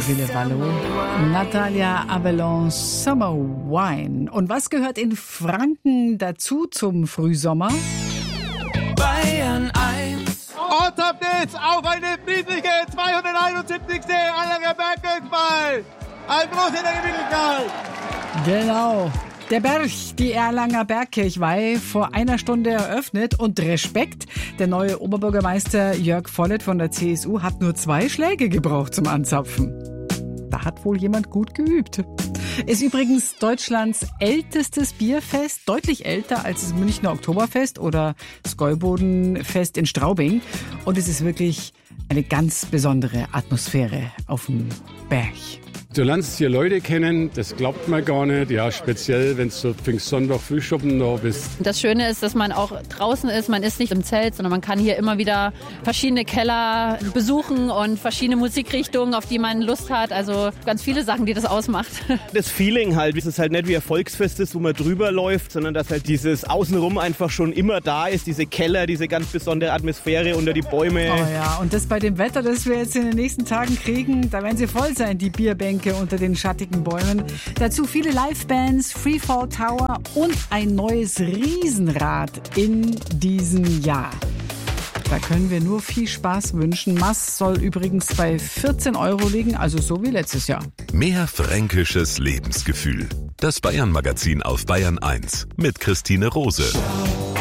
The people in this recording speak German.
Gilles Valot, Natalia Abelon, Summer Wine. Und was gehört in Franken dazu zum Frühsommer? Bayern 1. Und ab geht's auf eine friedliche 271. Erlanger Bergkirchball. Ein Gruß in der Gemütlichkeit. Genau. Der Berg, die Erlanger Bergkirchweih, vor einer Stunde eröffnet. Und Respekt, der neue Oberbürgermeister Jörg Vollert von der CSU hat nur 2 Schläge gebraucht zum Anzapfen. Da hat wohl jemand gut geübt. Ist übrigens Deutschlands ältestes Bierfest, deutlich älter als das Münchner Oktoberfest oder das Gäubodenfest in Straubing. Und es ist wirklich eine ganz besondere Atmosphäre auf dem Berg. Du lernst hier Leute kennen, das glaubt man gar nicht. Ja, speziell, wenn du Pfingstsonntag frühschoppen da bist. Das Schöne ist, dass man auch draußen ist. Man ist nicht im Zelt, sondern man kann hier immer wieder verschiedene Keller besuchen und verschiedene Musikrichtungen, auf die man Lust hat. Also ganz viele Sachen, die das ausmacht. Das Feeling halt, es ist halt nicht wie ein Volksfest ist, wo man drüber läuft, sondern dass halt dieses Außenrum einfach schon immer da ist. Diese Keller, diese ganz besondere Atmosphäre unter die Bäume. Oh ja, und das bei dem Wetter, das wir jetzt in den nächsten Tagen kriegen, da werden sie voll sein, die Bierbänke unter den schattigen Bäumen. Dazu viele Livebands, Freefall Tower und ein neues Riesenrad in diesem Jahr. Da können wir nur viel Spaß wünschen. Maß soll übrigens bei 14 € liegen, also so wie letztes Jahr. Mehr fränkisches Lebensgefühl. Das Bayern-Magazin auf Bayern 1 mit Christine Rose.